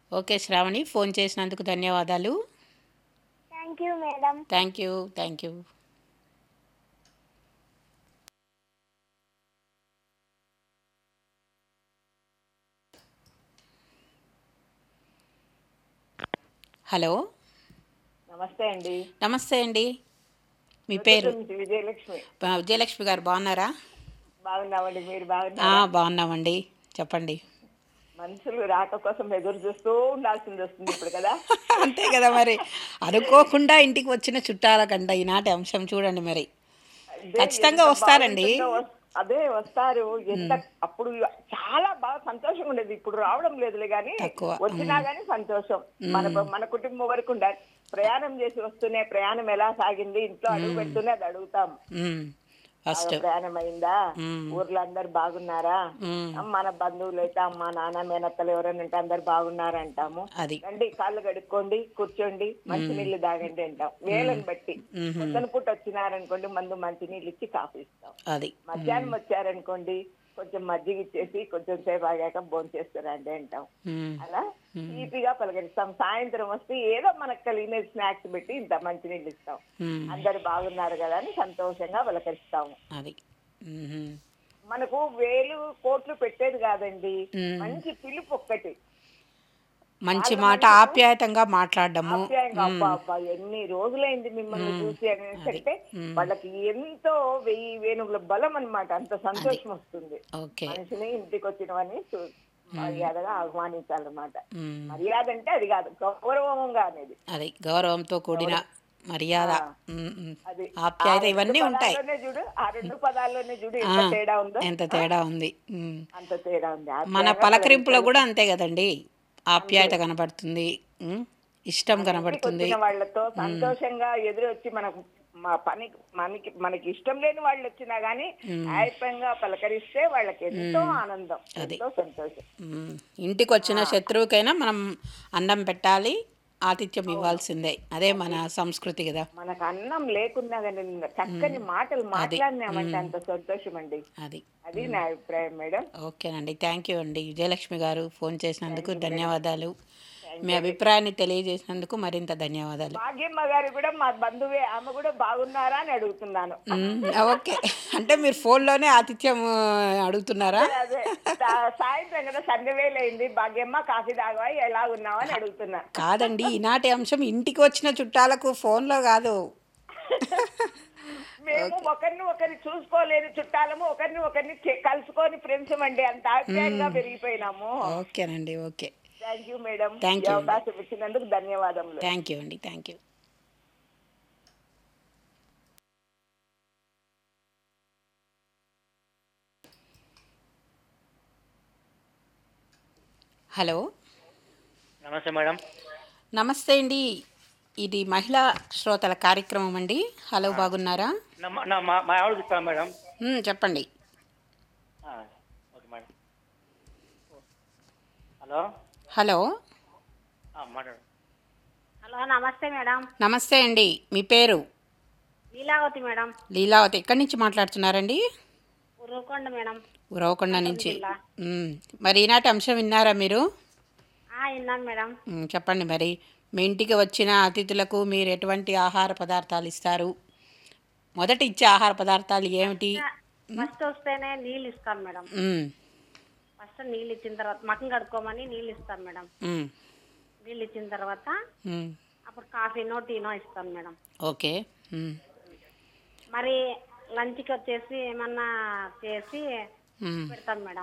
Okay Shravani, phone చేసినందుకు ధన్యవాదాలు. Thank you madam. Thank you. Hello. నమస్తే అండి. నమస్తే అండి. మీ పేరు? విజయలక్ష్మి. విజయలక్ష్మి గారు బాగున్నారా? బాగున్నామండి, మీరు బాగున్నారా? బాగున్నామండి, చెప్పండి. మనుషులు రాక కోసం ఎదురు చూస్తూ ఉండాల్సింది వస్తుంది ఇప్పుడు కదా. అంతే కదా మరి. అనుకోకుండా ఇంటికి వచ్చిన చుట్టాల కంట ఈనాటి అంశం చూడండి మరి. ఖచ్చితంగా వస్తారండి. అదే వస్తారు. ఎంత అప్పుడు చాలా బాగా సంతోషంగా ఉండేది, ఇప్పుడు రావడం లేదులే గాని వచ్చినా గానీ సంతోషం. మన కుటుంబం వరకు ఉండాలి. ప్రయాణం చేసి వస్తూనే ప్రయాణం ఎలా సాగింది, ఇంట్లో అడుగు పెడుతూనే అది అడుగుతాం. ప్రయాణం అయిందా, ఊర్లో అందరు బాగున్నారా, మన బంధువులు అయితే అమ్మ నాన్న మేనత్తలు ఎవరైనా ఉంటే అందరు బాగున్నారా అంటాము. రండి కాళ్ళు కడుక్కోండి, కూర్చోండి, మంచినీళ్ళు తాగండి అంటాం. వేలను బట్టి పొద్దున పూట వచ్చినారనుకోండి మంచినీళ్ళు ఇచ్చి కాఫీ ఇస్తాం. మధ్యాహ్నం వచ్చారనుకోండి కొంచెం మజ్జిగ ఇచ్చేసి కొంచెం సేపు ఆగాక భోజనం చేస్తారండి అంటాం. అలా తీపిగా పలకరిస్తాం. సాయంత్రం వస్తే ఏదో మనకు కలిగిన స్నాక్స్ పెట్టి ఇంత మంచినీళ్ళు ఇస్తాం. అందరు బాగున్నారు కదా అని సంతోషంగా పలకరిస్తాము. మనకు వేలు కోట్లు పెట్టేది కాదండి, మంచి పిలుపు ఒక్కటి, మంచి మాట, ఆప్యాయతంగా మాట్లాడము. ఎన్ని రోజులైంది మిమ్మల్ని చూసి అనేసి అంటే వాళ్ళకి ఎంతో వెయ్యి వేణుగుల బలం అన్నమాట. అంత సంతోషం వస్తుంది. మనిషిని ఇంటికి వచ్చినవని మర్యాదగా ఆహ్వానించాలన్నమాట. మర్యాద అంటే అది కాదు, గౌరవంగా అనేది. అది గౌరవంతో కూడిన మర్యాద, ఆప్యాయత ఇవన్నీ ఉంటాయి. చూడు, ఆ రెండు పదాల్లోనే చూడు ఎంత తేడా ఉందో. ఎంత తేడా ఉంది. అంత తేడా ఉంది. మన పలకరింపులో కూడా అంతే కదండి, ఆప్యాయత కనబడుతుంది, ఇష్టం కనబడుతుంది. వాళ్ళతో సంతోషంగా ఎదురు వచ్చి మనకు మనకి ఇష్టం లేని వాళ్ళు వచ్చినా గానీ ఆప్యాయంగా పలకరిస్తే వాళ్ళకి ఎంతో ఆనందం, ఎంతో సంతోషం. ఇంటికి వచ్చిన శత్రువుకైనా మనం అన్నం పెట్టాలి, ఆతిథ్యం ఇవ్వాల్సిందే. అదే మన సంస్కృతి కదా. మనకు అన్నం లేకున్నా కానీ చక్కని మాటలు మాట్లాడినామంటే అంత సంతోషం అండి. అది నా అభిప్రాయం మేడం. ఓకేనండి, థ్యాంక్ యూ అండి. విజయలక్ష్మి గారు, ఫోన్ చేసినందుకు ధన్యవాదాలు. మీ అభిప్రాయాన్ని తెలియజేసినందుకు మరింత ధన్యవాదాలు. భాగ్యమ్మ గారు కూడా మా బంధువే, ఆమె కూడా బాగున్నారా అని అడుగుతున్నాను. ఓకే, అంటే మీరు ఫోన్లోనే ఆతిథ్యం అడుగుతున్నారా? అదే సాయంత్రం కదా, సంధ్య వేలైంది, భాగ్యమ్మ కాఫీ తాగవా, ఎలా ఉన్నావా అని అడుగుతున్నా. కాదండి, ఈనాటి అంశం ఇంటికి వచ్చిన చుట్టాలకు ఫోన్లో కాదు. మేము ఒకరిని ఒకరిని చూసుకోలేని చుట్టాలము, ఒకరిని ఒకరిని కలుసుకొని ఫ్రెండ్స్ అండి, అంత ఆప్యాయంగా పెరిగిపోయినాము. ఓకేనండి, ఓకే. Thank you madam. అవకాశం ఇచ్చినందుకు ధన్యవాదములు. థ్యాంక్ యూ అండి, థ్యాంక్ యూ. హలో. నమస్తే మేడం. నమస్తే అండి, ఇది మహిళా శ్రోతల కార్యక్రమం అండి. హలో, బాగున్నారా? మా ఆవిడకి ఇస్తాను మేడం. చెప్పండి. Okay madam. హలో. హలో. మాట్లాడు. హలో, నమస్తే మేడం. నమస్తే అండి, మీ పేరు? లీలావతి మేడం. లీలావతి, ఎక్కడి నుంచి మాట్లాడుతున్నారండి? ఉరవకొండ మేడం. ఉరవకొండ నుంచి. మరి ఈనాటి అంశం విన్నారా మీరు? విన్నాను మేడం. చెప్పండి మరి. మీ ఇంటికి వచ్చిన అతిథులకు మీరు ఎటువంటి ఆహార పదార్థాలు ఇస్తారు? మొదటి ఇచ్చే ఆహార పదార్థాలు ఏమిటి? ఫస్ట్ వస్తేనే నీళ్ళు ఇస్తాం మేడం. ఫస్ట్ నీళ్ళు ఇచ్చిన తర్వాత మకం కడుక్కోమని నీళ్ళు ఇస్తాం మేడం. నీళ్ళు ఇచ్చిన తర్వాత అప్పుడు కాఫీనో టీనో ఇస్తాం మేడం. ఓకే. మరి లంచ్కి వచ్చేసి ఏమన్నా చేసి పెడతాం మేడం.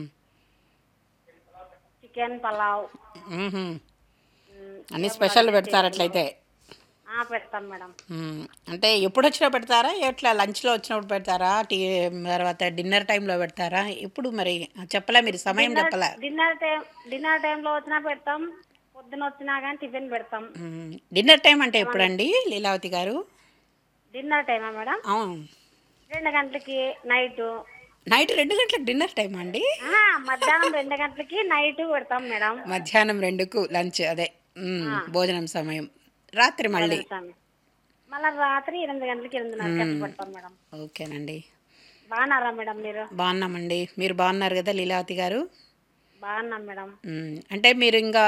చికెన్ పలావ్ అన్ని స్పెషల్ పెడతారు అట్లయితే? పెడతాం మేడం. అంటే ఎప్పుడు వచ్చినా పెడతారా, ఎట్లా లంచ్లో వచ్చినప్పుడు పెడతారా, తర్వాత డిన్నర్ టైంలో పెడతారా? ఎప్పుడు మరి చెప్పలే మీరు, సమయం చెప్పలే. డిన్నర్ టైంలో వచ్చినా పెడతాం, పొద్దున వచ్చినా కానీ టిఫిన్ పెడతాం. డిన్నర్ టైం అంటే ఎప్పుడండి లీలావతి గారు? డిన్నర్ టైమా మేడం? అవును, 2 గంటలకి నైట్ 2 గంటలకు డిన్నర్ టైం అండి? మధ్యాహ్నం 2 గంటలకి నైట్ పెడతాం మేడం. మధ్యాహ్నం 2కు లంచ్, అదే భోజనం సమయం. రాత్రి మళ్ళీ రాత్రి 8 గంటలకి 8:30 పెడతాం మేడం. ఓకేనండి. బాగున్నారా మేడం మీరు? బాగున్నామండి, మీరు బాగున్నారు కదా లీలావతి గారు? బాగున్నాం మేడం. అంటే మీరు ఇంకా